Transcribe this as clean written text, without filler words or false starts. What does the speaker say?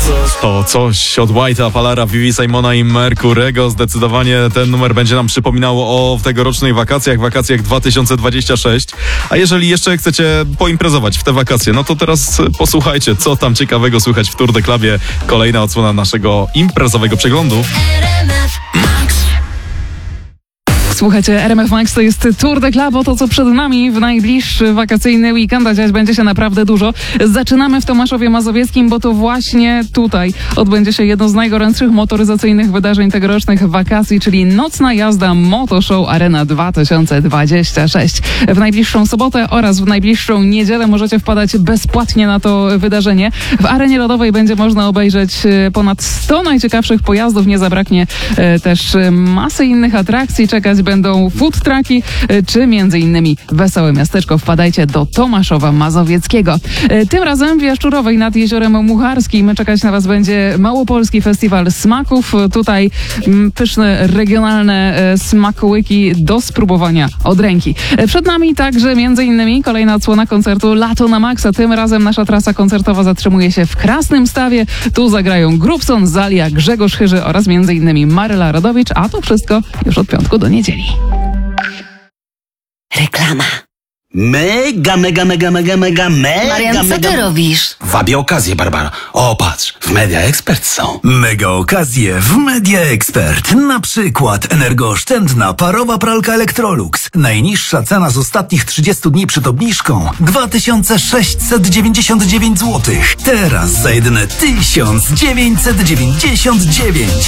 To coś od White'a, Palara, Vivi, Simona i Merkurego. Zdecydowanie ten numer będzie nam przypominał o tegorocznych wakacjach 2026. A jeżeli jeszcze chcecie poimprezować w te wakacje, no to teraz posłuchajcie, co tam ciekawego słychać w Tour de Clubie. Kolejna odsłona naszego imprezowego przeglądu. Słuchajcie, RMF Max to jest Tour de Club, o to co przed nami w najbliższy wakacyjny weekend, a dziać będzie się naprawdę dużo. Zaczynamy w Tomaszowie Mazowieckim, bo to właśnie tutaj odbędzie się jedno z najgorętszych motoryzacyjnych wydarzeń tegorocznych wakacji, czyli nocna jazda Moto Show Arena 2026. W najbliższą sobotę oraz w najbliższą niedzielę możecie wpadać bezpłatnie na to wydarzenie. W arenie lodowej będzie można obejrzeć ponad 100 najciekawszych pojazdów, nie zabraknie też masy innych atrakcji, czekać będą food trucki, czy między innymi Wesołe Miasteczko. Wpadajcie do Tomaszowa Mazowieckiego. Tym razem w Jaszczurowej nad Jeziorem Mucharskim czekać na Was będzie Małopolski Festiwal Smaków. Tutaj pyszne, regionalne smakołyki do spróbowania od ręki. Przed nami także między innymi kolejna odsłona koncertu Lato na Maxa. Tym razem nasza trasa koncertowa zatrzymuje się w Krasnym Stawie. Tu zagrają Grubson, Zalia, Grzegorz Chyży oraz między innymi Maryla Rodowicz, a to wszystko już od piątku do niedzieli. Reklama. Mega. Marian, co ty robisz? Wabię okazję, Barbara. O, patrz, w Media Expert są. Mega okazje w Media Expert. Na przykład energooszczędna parowa pralka Electrolux. Najniższa cena z ostatnich 30 dni przed obniżką 2699 zł. Teraz za jedyne 1999.